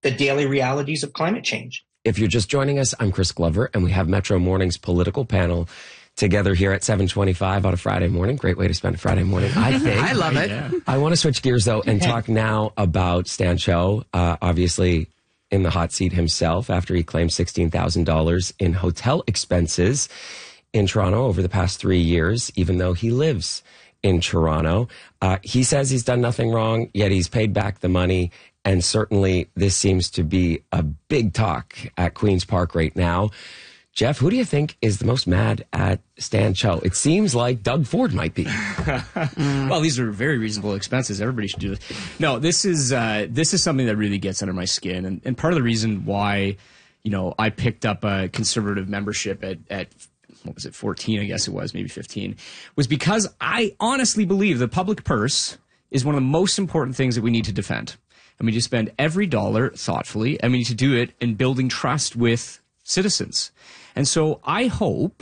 the daily realities of climate change. If you're just joining us, I'm Chris Glover, and we have Metro Morning's political panel together here at 7:25 on a Friday morning. Great way to spend a Friday morning, I think. I love it. Yeah. I want to switch gears, though, and talk now about Stan Cho, obviously in the hot seat himself after he claimed $16,000 in hotel expenses in Toronto over the past 3 years, even though he lives in Toronto. He says he's done nothing wrong, yet he's paid back the money. And certainly this seems to be a big talk at Queen's Park right now. Jeff, who do you think is the most mad at Stan Cho? It seems like Doug Ford might be. Well, these are very reasonable expenses. Everybody should do this. No, this is something that really gets under my skin. And part of the reason why, I picked up a conservative membership at what was it, 14, I guess it was, maybe 15, was because I honestly believe the public purse is one of the most important things that we need to defend. And we need to spend every dollar thoughtfully, and we need to do it in building trust with citizens. And so I hope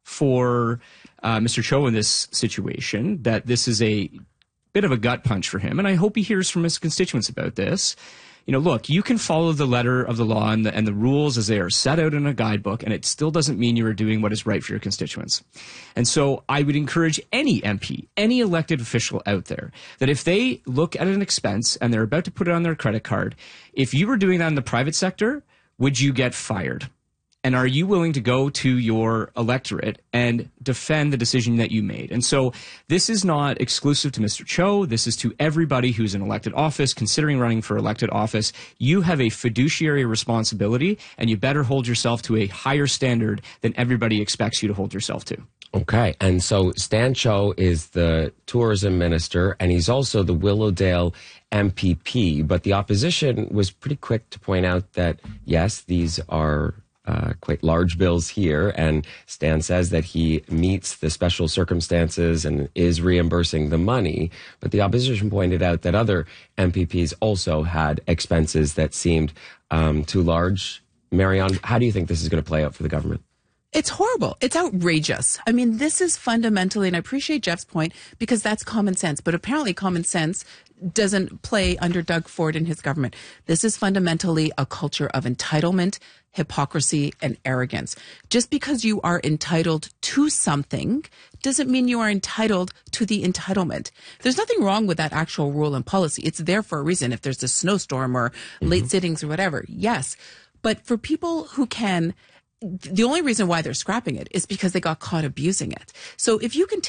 for Mr. Cho in this situation that this is a bit of a gut punch for him. And I hope he hears from his constituents about this. Look, you can follow the letter of the law and the rules as they are set out in a guidebook, and it still doesn't mean you are doing what is right for your constituents. And so I would encourage any MP, any elected official out there, that if they look at an expense and they're about to put it on their credit card, if you were doing that in the private sector, would you get fired? And are you willing to go to your electorate and defend the decision that you made? And so this is not exclusive to Mr. Cho. This is to everybody who's in elected office, considering running for elected office. You have a fiduciary responsibility, and you better hold yourself to a higher standard than everybody expects you to hold yourself to. Okay. And so Stan Cho is the tourism minister, and he's also the Willowdale MPP. But the opposition was pretty quick to point out that, yes, these are quite large bills here, and Stan says that he meets the special circumstances and is reimbursing the money. But the opposition pointed out that other MPPs also had expenses that seemed too large. Marianne, how do you think this is going to play out for the government? It's horrible. It's outrageous. I mean, this is fundamentally, and I appreciate Jeff's point, because that's common sense. But apparently common sense doesn't play under Doug Ford and his government. This is fundamentally a culture of entitlement, hypocrisy, and arrogance. Just because you are entitled to something doesn't mean you are entitled to the entitlement. There's nothing wrong with that actual rule and policy. It's there for a reason. If there's a snowstorm or late sittings or whatever, yes. But for people who can, the only reason why they're scrapping it is because they got caught abusing it. So if you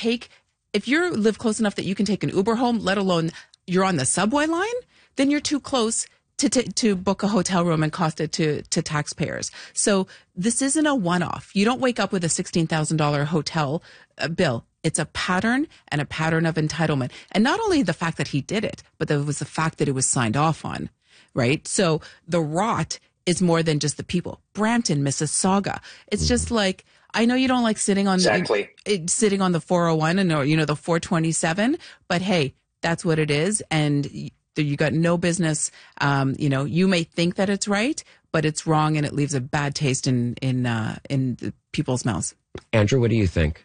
live close enough that you can take an Uber home, let alone you're on the subway line, then you're too close to book a hotel room and cost it to taxpayers. So this isn't a one-off. You don't wake up with a $16,000 hotel bill. It's a pattern, and a pattern of entitlement. And not only the fact that he did it, but there was the fact that it was signed off on, right? So the rot is more than just the people. Brampton, Mississauga. It's just like, I know you don't like sitting on the 401 and the 427, but hey, that's what it is, and you got no business. You may think that it's right, but it's wrong, and it leaves a bad taste in the people's mouths. Andrew, what do you think?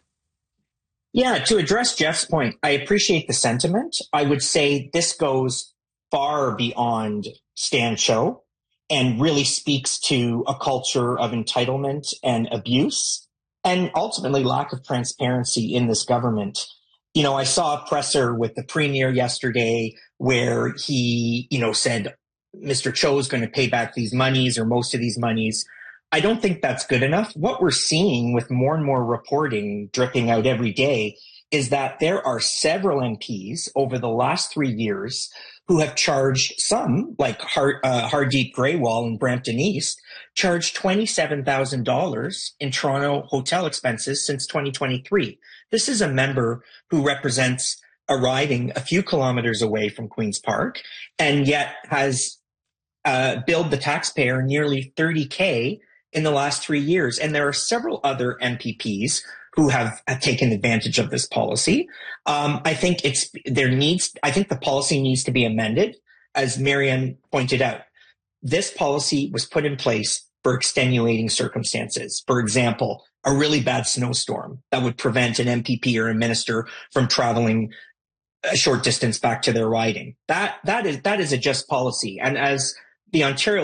Yeah, to address Jeff's point, I appreciate the sentiment. I would say this goes far beyond Stan Cho and really speaks to a culture of entitlement and abuse, and ultimately lack of transparency in this government. I saw a presser with the premier yesterday where he, said Mr. Cho is going to pay back these monies or most of these monies. I don't think that's good enough. What we're seeing with more and more reporting dripping out every day is that there are several MPs over the last 3 years who have charged some, like Hardeep Grewal in Brampton East, charged $27,000 in Toronto hotel expenses since 2023. This is a member who represents a riding a few kilometers away from Queen's Park, and yet has billed the taxpayer nearly $30,000 in the last 3 years. And there are several other MPPs who have taken advantage of this policy. I think the policy needs to be amended, as Marianne pointed out. This policy was put in place for extenuating circumstances. For example, a really bad snowstorm that would prevent an MPP or a minister from traveling a short distance back to their riding. That is a just policy. And as the Ontario